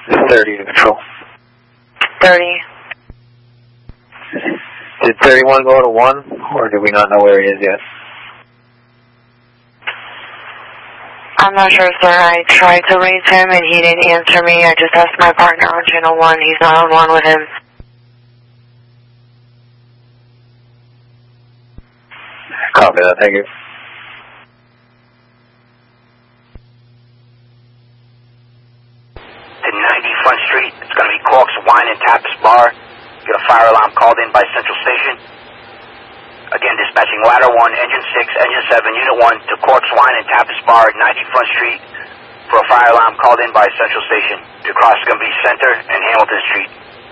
30 to control. 30. Did 31 go to 1, or do we not know where he is yet? I'm not sure, sir. I tried to reach him and he didn't answer me. I just asked my partner on channel 1. He's not on 1 with him. Copy that, thank you. To 90 Front Street, it's going to be Cork's Wine and Tapas Bar. Get a fire alarm called in by Central Station. Again, dispatching Ladder 1, Engine 6, Engine 7, Unit 1 to Cork's Wine and Tapas Bar, 90 Front Street, for a fire alarm called in by Central Station. The cross is going to be Center and Hamilton Street.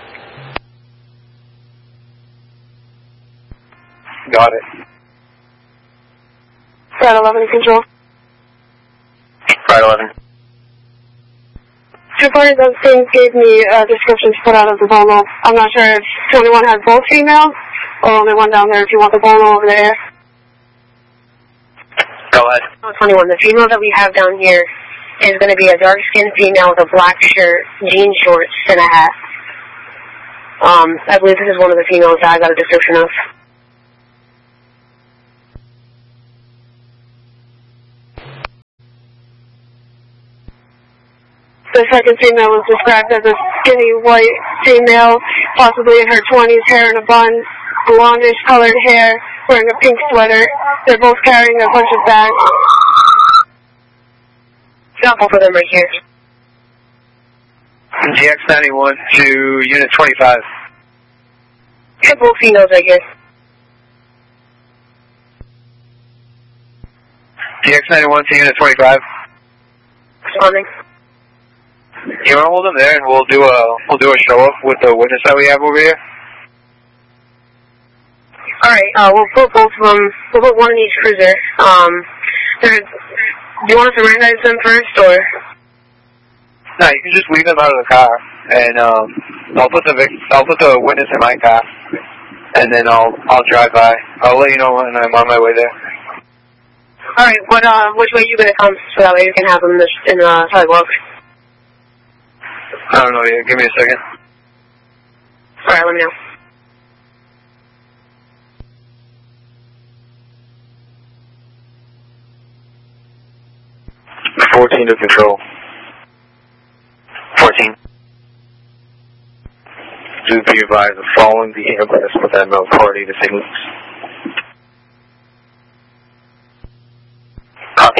Got it. Flight 11 control. Flight 11. Two parties on scene gave me descriptions put out of the Bono. I'm not sure if 21 has both females or only one down there if you want the Bono over there. Go ahead. 21, the female that we have down here is going to be a dark-skinned female with a black shirt, jean shorts, and a hat. I believe this is one of the females that I got a description of. The second female was described as a skinny white female, possibly in her 20s, hair in a bun, blondish colored hair, wearing a pink sweater. They're both carrying a bunch of bags. Got both of them right here. GX91 to Unit 25. Got both females right here. GX91 to Unit 25. Responding. You want to hold them there, and we'll do a show off with the witness that we have over here. All right. We'll put both of them. We'll put one in each cruiser. Do you want us to recognize them first, or? No, you can just leave them out of the car, and I'll put the witness in my car, and then I'll drive by. I'll let you know when I'm on my way there. All right. Which way are you gonna come, so that way you can have them in the sidewalk? I don't know yet. Give me a second. All right. Let me know. $14 to control. 14. Do be advised of following the ambulance with that no party to St. Luke's. Copy.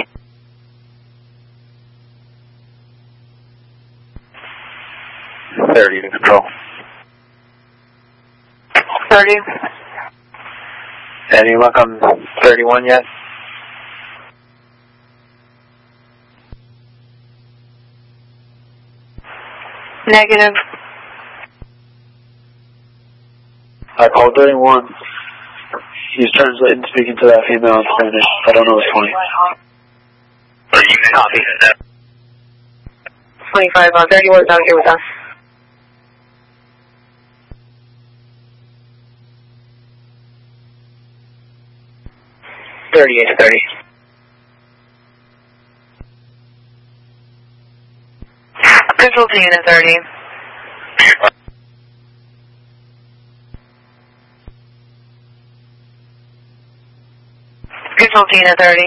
$30 to control. 30. Any luck on 31 yet? Negative. I called 31. He's translating, speaking to that female in Spanish. I don't know his 20. Are you copy? 25. 31's out here with us. $38 to 30. Control to Unit 30. Control to Unit 30.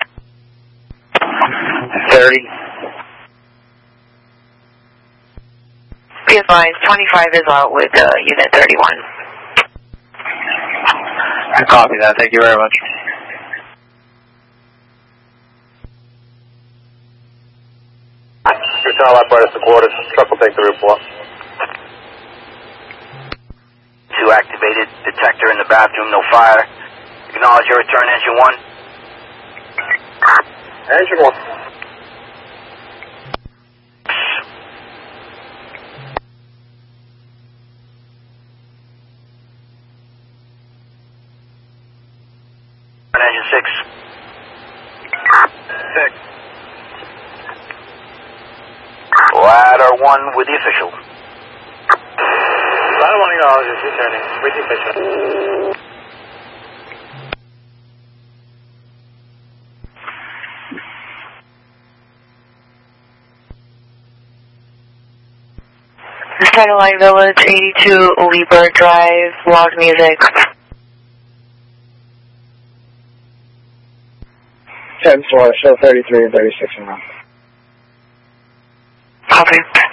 30. Be advised, 25 is out with Unit 31. I copy that. Thank you very much. Return apparatus to quarters. Truck will take the report. 2 activated. Detector in the bathroom. No fire. Acknowledge your return, Engine 1. Engine 1. Engine 6. 6. Ladder 1 with the official. Ladder 1 acknowledges returning with the official. Light Village, 82 Lieber Drive, log music. 10-4, show 33 and 36 around. Copy.